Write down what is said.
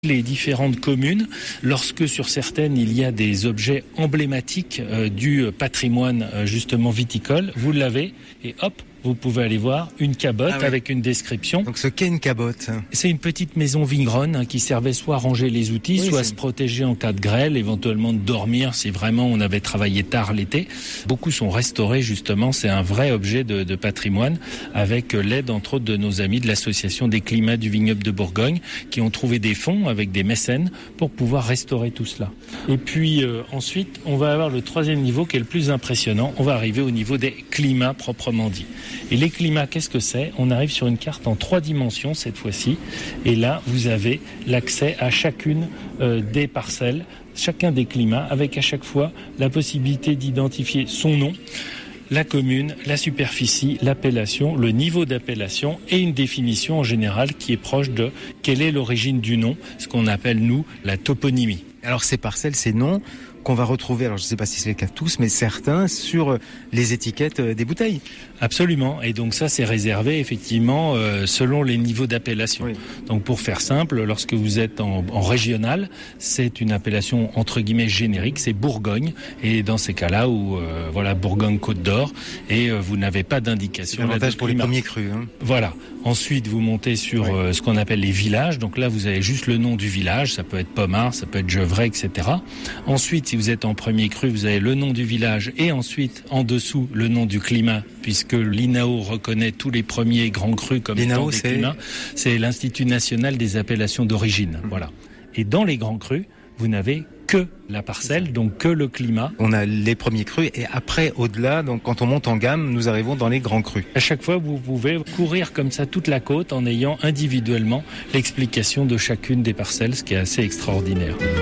Les différentes communes, lorsque sur certaines il y a des objets emblématiques du patrimoine justement viticole, vous l'avez et hop, vous pouvez aller voir une cabotte avec une description. Donc ce qu'est une cabotte? C'est une petite maison vigneronne qui servait soit à ranger les outils, soit à se protéger en cas de grêle, éventuellement de dormir si vraiment on avait travaillé tard l'été. Beaucoup sont restaurés justement, c'est un vrai objet de patrimoine avec l'aide entre autres de nos amis de l'association des climats du vignoble de Bourgogne qui ont trouvé des fonds avec des mécènes pour pouvoir restaurer tout cela. Et puis ensuite, on va avoir le troisième niveau qui est le plus impressionnant. On va arriver au niveau des climats proprement dit. Et les climats, qu'est-ce que c'est? On arrive sur une carte en 3 dimensions cette fois-ci. Et là, vous avez l'accès à chacune des parcelles, chacun des climats, avec à chaque fois la possibilité d'identifier son nom, la commune, la superficie, l'appellation, le niveau d'appellation et une définition en général qui est proche de quelle est l'origine du nom, ce qu'on appelle nous la toponymie. Alors ces parcelles, ces noms qu'on va retrouver, alors je ne sais pas si c'est le cas de tous, mais certains sur les étiquettes des bouteilles. Absolument, et donc ça c'est réservé effectivement selon les niveaux d'appellation. Oui. Donc pour faire simple, lorsque vous êtes en régional, c'est une appellation entre guillemets générique, c'est Bourgogne, et dans ces cas-là où Bourgogne-Côte d'Or, et vous n'avez pas d'indication. C'est l'avantage pour les premiers crus. Voilà. Ensuite, vous montez sur ce qu'on appelle les villages. Donc là, vous avez juste le nom du village. Ça peut être Pommard, ça peut être Gevrey, etc. Ensuite, si vous êtes en premier cru, vous avez le nom du village et ensuite, en dessous, le nom du climat, puisque l'INAO reconnaît tous les premiers grands crus comme étant des climats. C'est l'Institut national des appellations d'origine. Voilà. Et dans les grands crus, vous n'avez que la parcelle, donc que le climat. On a les premiers crus et après, au-delà, donc quand on monte en gamme, nous arrivons dans les grands crus. À chaque fois, vous pouvez courir comme ça toute la côte en ayant individuellement l'explication de chacune des parcelles, ce qui est assez extraordinaire.